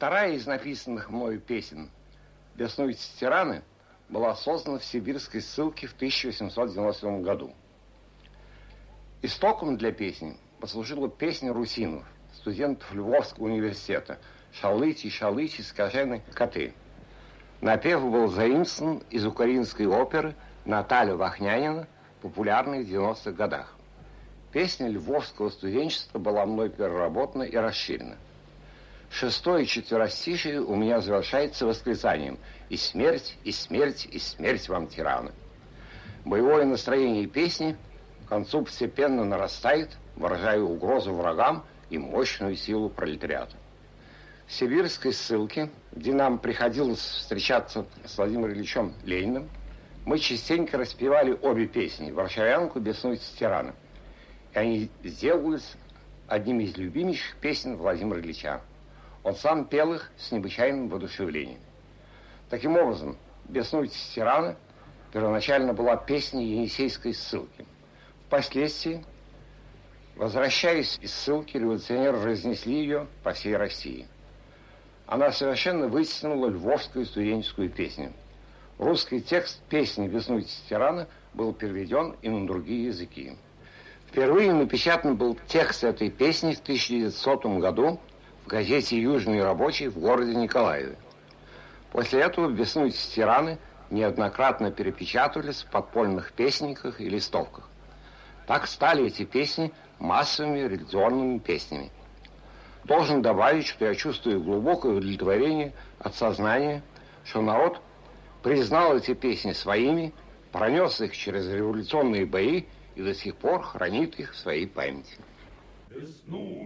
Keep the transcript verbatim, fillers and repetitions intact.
Вторая из написанных мною песен «Беснуются тираны» была создана в сибирской ссылке в тысяча восемьсот девяносто седьмом году. Истоком для песни послужила песня русинов, студентов Львовского университета «Шалычи, шалычи, скажены коты». Напев был заимствован из украинской оперы Наталья Вахнянина, популярной в девяностых годах. Песня львовского студенчества была мной переработана и расширена. Шестое четверостишие у меня завершается восклицанием «И смерть, и смерть, и смерть вам, тираны». Боевое настроение песни к концу постепенно нарастает, выражая угрозу врагам и мощную силу пролетариата. В сибирской ссылке, где нам приходилось встречаться с Владимиром Ильичем Лениным, мы частенько распевали обе песни «Варшавянку» «Беснуются тираны». И они сделались одними из любимейших песен Владимира Ильича. Он сам пел их с необычайным воодушевлением. Таким образом, «Беснуются тираны» первоначально была песней Енисейской ссылки. Впоследствии, возвращаясь из ссылки, революционеры разнесли ее по всей России. Она совершенно вытеснила львовскую студенческую песню. Русский текст песни «Беснуются тираны» был переведен и на другие языки. Впервые напечатан был текст этой песни в тысяча девятисотом году в газете «Южный рабочий» в городе Николаеве. После этого «Беснуются тираны» неоднократно перепечатывались в подпольных песенниках и листовках. Так стали эти песни массовыми революционными песнями. Должен добавить, что я чувствую глубокое удовлетворение от сознания, что народ признал эти песни своими, пронес их через революционные бои и до сих пор хранит их в своей памяти.